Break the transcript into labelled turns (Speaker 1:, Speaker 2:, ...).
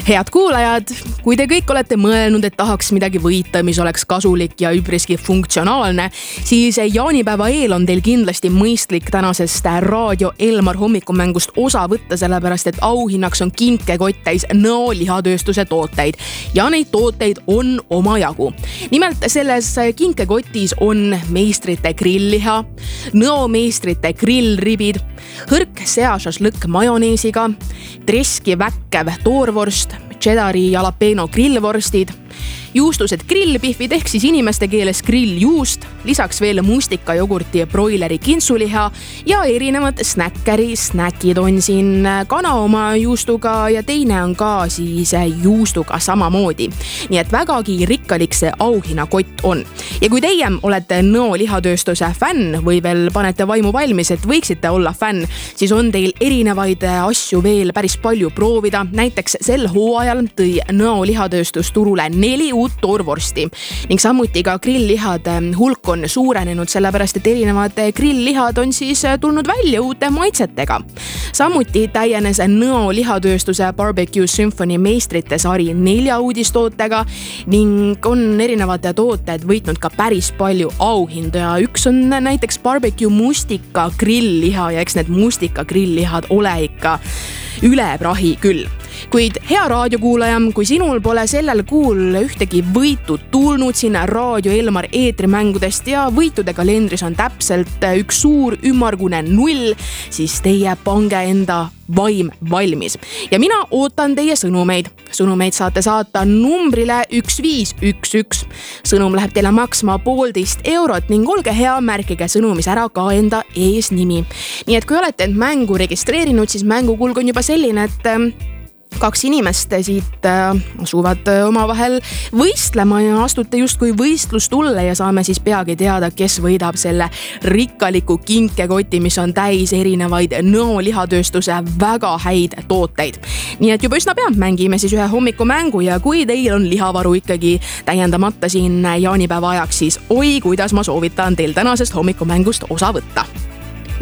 Speaker 1: Head kuulajad, kui te kõik olete mõelnud, et tahaks midagi võita, mis oleks kasulik ja üpriski funktsionaalne, siis jaanipäeva eel on teil kindlasti mõistlik tänasest Raadio Elmar hommikumängust osa võtta, sellepärast et auhinnaks on kinkekott täis Nõo lihatööstuse tooteid ja neid tooteid on omajagu. Nimelt selles kinkekotis on meistrite grillliha, Nõo meistrite grillribid, hõrk seašašlõkk majoneesiga, treski väkkev toorvorst, cheddari jalapeno grillvorstid, juustused grillpihvid ehk siis inimeste keeles grilljuust, lisaks veel mustika jogurti ja broileri kintsuliha ja erinevad snäkkeri snäkid on siin kana oma juustuga ja teine on ka siis juustuga samamoodi. Nii et vägagi rikkalik see auhinnakott on. Ja kui teie olete Nõo lihatööstuse fänn või veel panete vaimu valmis, et võiksite olla fänn, siis on teil erinevaid asju veel päris palju proovida. Näiteks sel hooajal tõi Nõo lihatööstus turule 4 uut toorvorsti ning samuti ka grilllihade hulk on suurenenud, sellepärast et erinevad grilllihad on siis tulnud välja uute maitsetega. Samuti täienes Nõo lihatööstuse Barbecue Symphony meistrite sari 4 uudistootega ning on erinevad tooted võitnud ka päris palju auhindu ja üks on näiteks barbecue mustika grillliha ja eks need mustika grilllihad ole ikka üle prahi küll. Kuid hea raadiokuulaja, kui sinul pole sellel kuul ühtegi võitud tulnud sinna Raadio Elmar eetrimängudest ja võitude kalendris on täpselt üks suur ümmargune 0, siis teie pange enda vaim valmis. Ja mina ootan teie sõnumeid. Sõnumeid saate saata numbrile 1511. Sõnum läheb teile maksma 1,5 eurot ning olge hea, märkige sõnumis ära ka enda eesnimi. Nii et kui olete end mängu registreerinud, siis mängukulg on juba selline, et 2 inimest siit asuvad omavahel võistlema ja astute justkui võistlustulle ja saame siis peagi teada, kes võidab selle rikkaliku kinkekoti, mis on täis erinevaid Nõo lihatööstuse väga häid tooteid. Nii et juba üsna pea mängime siis ühe hommikumängu ja kui teil on lihavaru ikkagi täiendamata siin jaanipäeva ajaks, siis oi, kuidas ma soovitan teil tänasest hommikumängust osa võtta.